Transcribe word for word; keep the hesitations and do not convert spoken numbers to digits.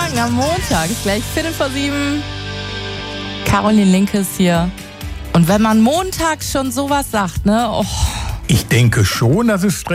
Morgen am Montag. Ist gleich Viertel vor sieben. Caroline Linkes hier. Und wenn man montags schon sowas sagt, ne? Oh. Ich denke schon, dass es